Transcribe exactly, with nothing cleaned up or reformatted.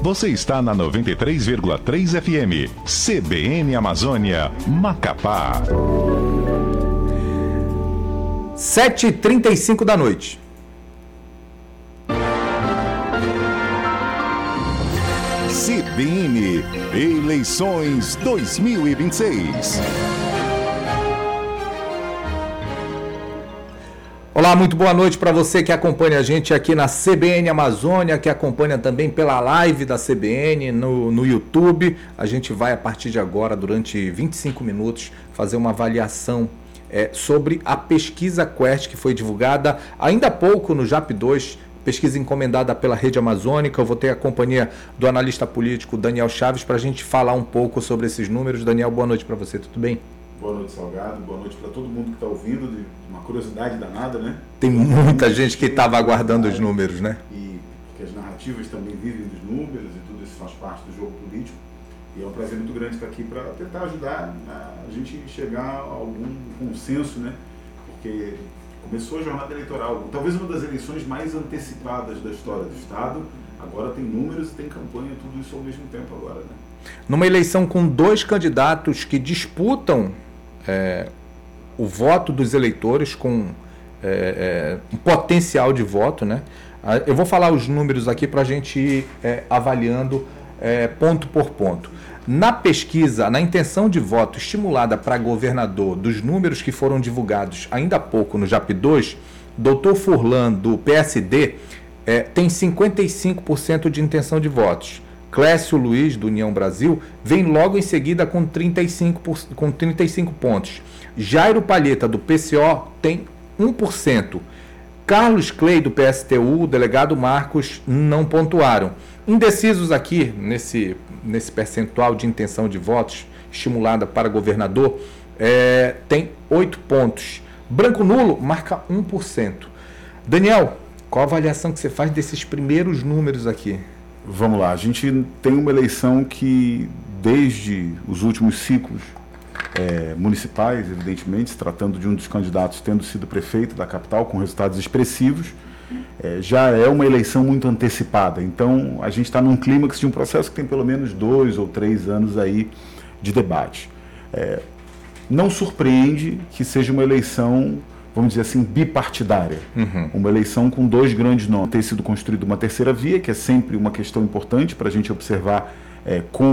Você está na noventa e três vírgula três F M, C B N Amazônia, Macapá. sete e trinta e cinco da noite. C B N Eleições dois mil e vinte e seis. Olá, muito boa noite para você que acompanha a gente aqui na C B N Amazônia, que acompanha também pela live da C B N no, no YouTube. A gente vai, a partir de agora, durante vinte e cinco minutos, fazer uma avaliação é, sobre a pesquisa Quest, que foi divulgada ainda há pouco no JAP dois, pesquisa encomendada pela Rede Amazônica. Eu vou ter a companhia do analista político Daniel Chaves para a gente falar um pouco sobre esses números. Daniel, boa noite para você, tudo bem? Boa noite, Salgado. Boa noite para todo mundo que está ouvindo. De uma curiosidade danada, né? Tem muita gente que estava aguardando os números, né? E que as narrativas também vivem dos números e tudo isso faz parte do jogo político. E é um prazer muito grande estar aqui para tentar ajudar a gente chegar a algum consenso, né? Porque começou a jornada eleitoral, talvez uma das eleições mais antecipadas da história do Estado. Agora tem números e tem campanha, tudo isso ao mesmo tempo agora, né? Numa eleição com dois candidatos que disputam é, o voto dos eleitores com é, é, um potencial de voto, né? Eu vou falar os números aqui para a gente ir é, avaliando é, ponto por ponto. Na pesquisa, na intenção de voto estimulada para governador dos números que foram divulgados ainda há pouco no JAP dois, doutor Furlan, do P S D, é, tem cinquenta e cinco por cento de intenção de votos. Clécio Luiz, do União Brasil, vem logo em seguida com trinta e cinco, com trinta e cinco pontos. Jairo Palheta, do P C O, tem um por cento. Carlos Clay, do P S T U, o delegado Marcos, não pontuaram. Indecisos aqui, nesse, nesse percentual de intenção de votos estimulada para governador, é, tem oito pontos. Branco nulo marca um por cento. Daniel, qual a avaliação que você faz desses primeiros números aqui? Vamos lá, a gente tem uma eleição que, desde os últimos ciclos é, municipais, evidentemente, se tratando de um dos candidatos tendo sido prefeito da capital, com resultados expressivos, é, já é uma eleição muito antecipada. Então, a gente está num clímax de um processo que tem pelo menos dois ou três anos aí de debate. É, não surpreende que seja uma eleição, vamos dizer assim, bipartidária. Uhum. Uma eleição com dois grandes nomes. Ter sido construída uma terceira via, que é sempre uma questão importante para a gente observar é, como